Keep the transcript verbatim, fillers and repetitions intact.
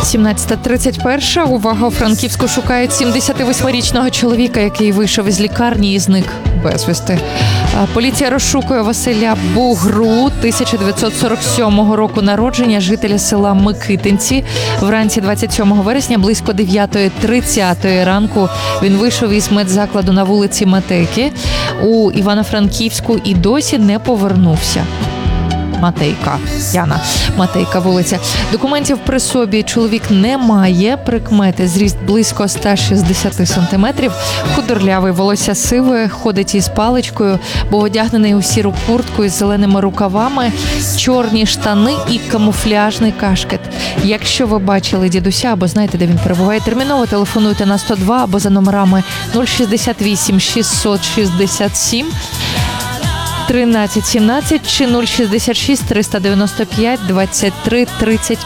сімнадцята тридцять один. Увага, у Франківську шукають сімдесятивосьмирічного чоловіка, який вийшов із лікарні і зник безвісти. Поліція розшукує Василя Бугру, тисяча дев'ятсот сорок сьомого року народження, жителя села Микитинці. Вранці двадцять сьомого вересня близько дев'ята тридцять ранку він вийшов із медзакладу на вулиці Матейки у Івано-Франківську і досі не повернувся. Матейка. Яна. Матейка вулиця. Документів при собі чоловік не має. Прикмети: зріст близько сто шістдесят сантиметрів, худорлявий, волосся сиве, ходить із паличкою, був одягнений у сіру куртку із зеленими рукавами, чорні штани і камуфляжний кашкет. Якщо ви бачили дідуся або знаєте, де він перебуває, терміново телефонуйте на сто два або за номерами нуль шістдесят вісім шістсот шістдесят сім тринадцять сімнадцять чи нуль шістдесят шість триста дев'яносто п'ять двадцять три тридцять